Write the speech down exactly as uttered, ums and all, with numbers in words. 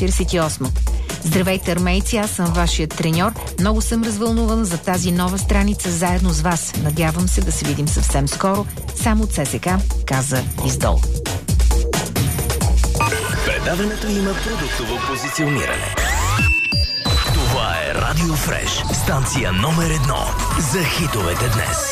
четиридесет и осма. Здравейте, армейци, аз съм вашият треньор. Много съм развълнуван за тази нова страница заедно с вас. Надявам се да се видим съвсем скоро. Само ЦСК, каза Издол. Предаването има продуктово позициониране. Това е Радио Фреш, станция номер едно за хитовете днес.